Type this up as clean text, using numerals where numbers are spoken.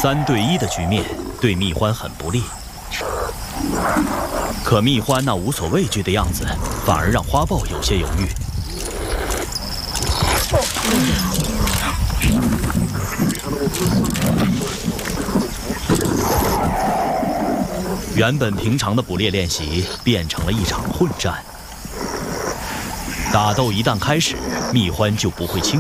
3对1的局面对蜜獾很不利，可蜜獾那无所畏惧的样子，反而让花豹有些犹豫。原本平常的捕猎练习变成了一场混战。打斗一旦开始，蜜獾就不会轻